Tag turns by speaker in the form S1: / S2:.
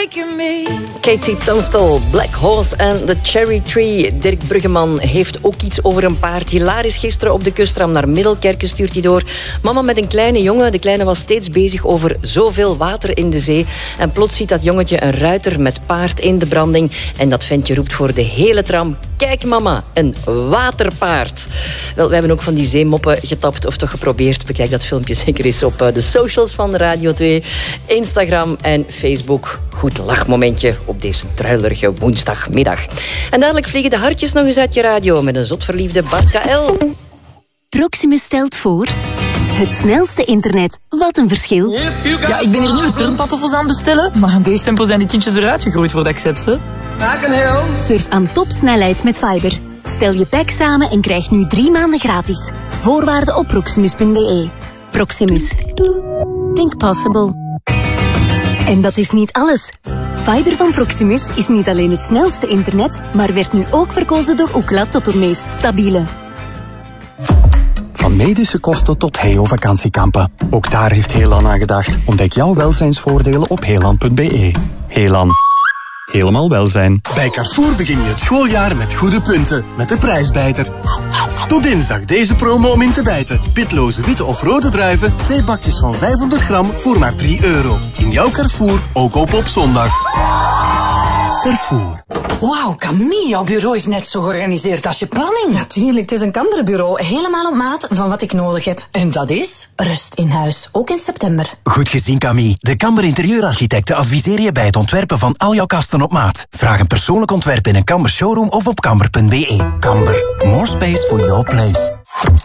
S1: breaking me.
S2: Katie Tunstall, Black Horse en The Cherry Tree. Dirk Bruggeman heeft ook iets over een paard. Hilarisch gisteren op de kustram naar Middelkerken stuurt hij door. Mama met een kleine jongen. De kleine was steeds bezig over zoveel water in de zee. En plots ziet dat jongetje een ruiter met paard in de branding. En dat ventje roept voor de hele tram: kijk mama, een waterpaard. Wel, we hebben ook van die zeemoppen getapt of toch geprobeerd. Bekijk dat filmpje zeker eens op de socials van Radio 2, Instagram en Facebook. Goed lachmomentje op deze druilerige woensdagmiddag. En dadelijk vliegen de hartjes nog eens uit je radio met een zotverliefde Bart KL.
S3: Proximus stelt voor... Het snelste internet. Wat een verschil.
S4: Ja, ik ben hier nieuwe turnpantoffels aan het bestellen, maar aan deze tempo zijn die kindjes eruit gegroeid voor de accept, hè.
S3: Surf aan topsnelheid met Fiber. Stel je pack samen en krijg nu 3 maanden gratis. Voorwaarden op proximus.be. Proximus. Think possible. En dat is niet alles. Fiber van Proximus is niet alleen het snelste internet, maar werd nu ook verkozen door Ookla tot de meest stabiele.
S5: Van medische kosten tot Heo-vakantiekampen. Ook daar heeft Heelan aan gedacht. Ontdek jouw welzijnsvoordelen op heelan.be. Heelan. Helemaal welzijn.
S6: Bij Carrefour begin je het schooljaar met goede punten. Met de prijsbijter. Tot dinsdag deze promo om in te bijten. Pitloze witte of rode druiven. 2 bakjes van 500 gram voor maar €3. In jouw Carrefour, ook op zondag. Carrefour.
S7: Wauw, Camille, jouw bureau is net zo georganiseerd als je planning.
S8: Natuurlijk, het is een kanderbureau. Helemaal op maat van wat ik nodig heb.
S7: En dat is?
S8: Rust in huis, ook in september.
S9: Goed gezien, Camille. De Kamber Interieurarchitecten adviseren je bij het ontwerpen van al jouw kasten op maat. Vraag een persoonlijk ontwerp in een Kamber showroom of op kamber.be. Kamber, more space for your place.